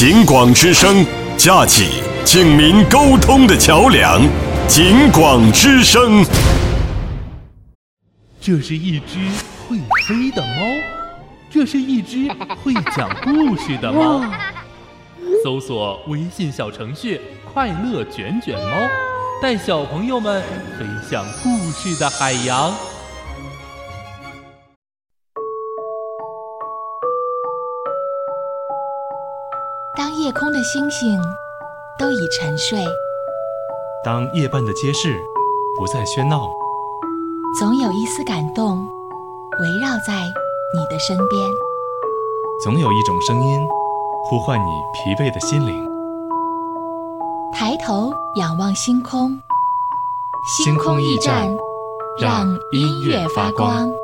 警广之声，架起警民沟通的桥梁。警广之声。 这是一只会飞的猫，这是一只会讲故事的猫。搜索微信小程序快乐卷卷猫，带小朋友们飞向故事的海洋。 当夜空的星星都已沉睡， 当夜半的街市不再喧闹， 总有一丝感动围绕在你的身边， 总有一种声音呼唤你疲惫的心灵。 抬头仰望星空， 星空驿站， 让音乐发光。